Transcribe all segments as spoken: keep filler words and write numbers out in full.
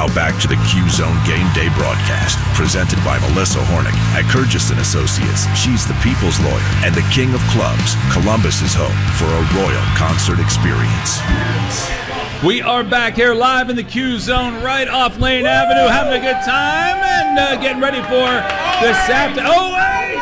Now back to the Q-Zone Game Day broadcast, presented by Melissa Hornick at Kurgis and Associates. She's the people's lawyer and the king of clubs. Columbus is home for a royal concert experience. We are back here live in the Q-Zone right off Lane Avenue, having a good time and uh, getting ready for this afternoon. Oh, wait!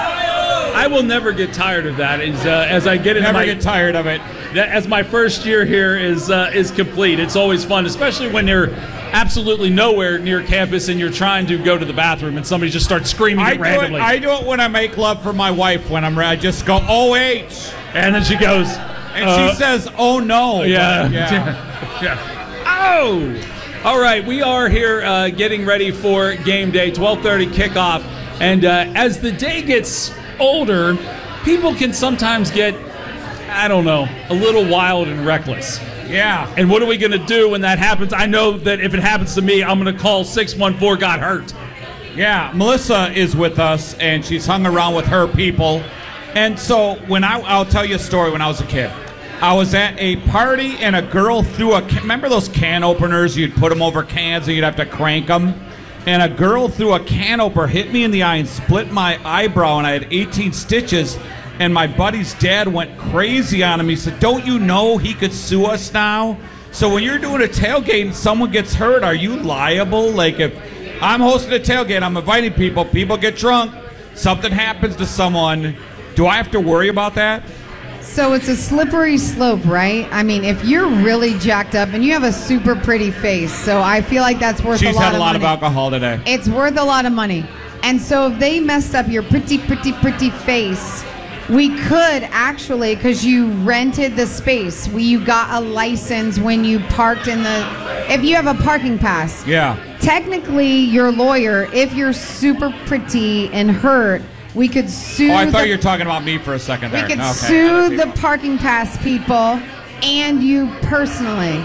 I will never get tired of that as, uh, as I get into never my... get tired of it. As my first year here is uh, is complete. It's always fun, especially when you're absolutely nowhere near campus and you're trying to go to the bathroom and somebody just starts screaming I it randomly. Do it, I do it when I make love for my wife. When I'm, I just go O H, and then she goes, and uh, she says, "Oh no!" Yeah, yeah. yeah. Oh, all right. We are here uh, getting ready for game day, twelve thirty kickoff, and uh, as the day gets older, people can sometimes get, I don't know, a little wild and reckless. Yeah. And what are we going to do when that happens? I know that if it happens to me, I'm going to call six one four got hurt. Yeah, Melissa is with us, and she's hung around with her people. And so when I, I'll tell you a story when I was a kid. I was at a party, and a girl threw a, remember those can openers? You'd put them over cans, and you'd have to crank them? And a girl threw a can opener, hit me in the eye, and split my eyebrow, and I had eighteen stitches. And my buddy's dad went crazy on him. He said, "Don't you know he could sue us now?" So when you're doing a tailgate and someone gets hurt, are you liable? Like if I'm hosting a tailgate, I'm inviting people, people get drunk, something happens to someone, do I have to worry about that? So it's a slippery slope, right? I mean, if you're really jacked up and you have a super pretty face, so I feel like that's worth She's a lot had a of lot money. of alcohol today. It's worth a lot of money. And so if they messed up your pretty, pretty, pretty face, we could actually, because you rented the space, we, you got a license when you parked in the, if you have a parking pass. Yeah. Technically, your lawyer, if you're super pretty and hurt, we could sue. Oh, I thought the, you were talking about me for a second there. We could okay. sue the parking pass people and you personally.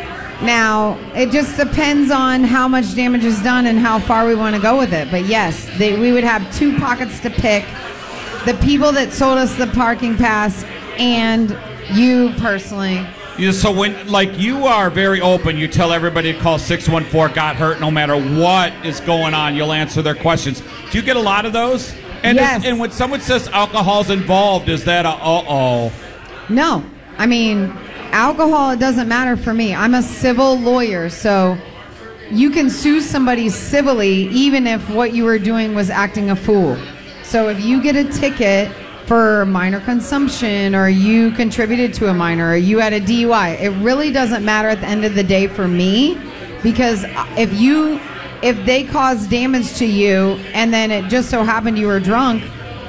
Now, it just depends on how much damage is done and how far we want to go with it. But yes, they, we would have two pockets to pick. The people that sold us the parking pass and you personally. Yeah, so when, like, you are very open, you tell everybody to call six one four got hurt no matter what is going on. You'll answer their questions. Do you get a lot of those? And yes. Is, and when someone says alcohol's involved, is that a uh-oh? No. I mean, alcohol, it doesn't matter for me. I'm a civil lawyer, so you can sue somebody civilly even if what you were doing was acting a fool. So if you get a ticket for minor consumption or you contributed to a minor or you had a D U I, it really doesn't matter at the end of the day for me, because if you if they caused damage to you and then it just so happened you were drunk,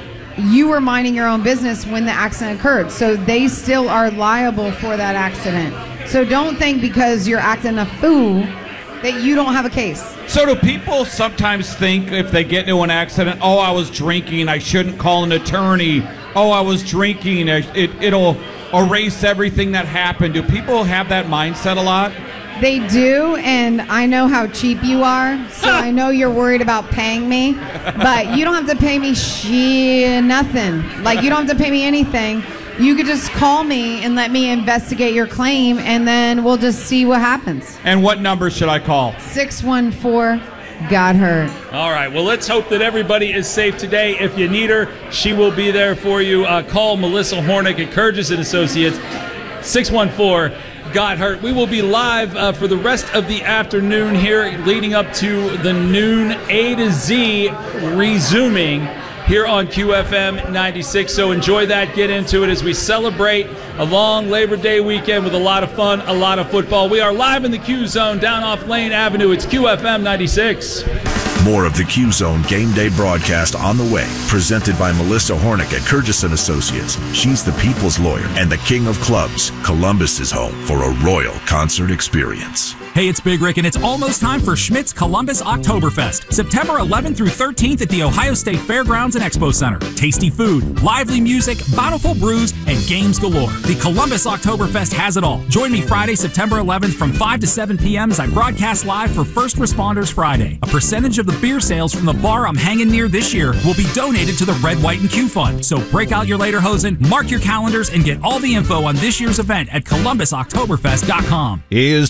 you were minding your own business when the accident occurred. So they still are liable for that accident. So don't think because you're acting a fool that you don't have a case. So do people sometimes think if they get into an accident, oh, I was drinking, I shouldn't call an attorney. Oh, I was drinking, it, it'll erase everything that happened. Do people have that mindset a lot? They do, and I know how cheap you are, so I know you're worried about paying me, but you don't have to pay me shit, nothing. Like, you don't have to pay me anything. You could just call me and let me investigate your claim, and then we'll just see what happens. And what number should I call? six one four got hurt. All right. Well, let's hope that everybody is safe today. If you need her, she will be there for you. Uh, call Melissa Hornick at Kurgis and Associates, six one four got hurt. We will be live uh, for the rest of the afternoon here, leading up to the noon A to Z resuming here on Q F M ninety-six. So enjoy that. Get into it as we celebrate a long Labor Day weekend with a lot of fun, a lot of football. We are live in the Q Zone down off Lane Avenue. It's Q F M ninety-six. More of the Q-Zone Game Day broadcast on the way, presented by Melissa Hornick at Kurgis and Associates. She's the people's lawyer and the king of clubs. Columbus is home for a royal concert experience. Hey, it's Big Rick, and it's almost time for Schmidt's Columbus Oktoberfest, September eleventh through thirteenth at the Ohio State Fairgrounds and Expo Center. Tasty food, lively music, bountiful brews, and games galore. The Columbus Oktoberfest has it all. Join me Friday, September eleventh from five to seven p.m. as I broadcast live for First Responders Friday. A percentage of the beer sales from the bar I'm hanging near this year will be donated to the Red, White, and Q Fund. So break out your lederhosen, mark your calendars, and get all the info on this year's event at columbus oktoberfest dot com. Is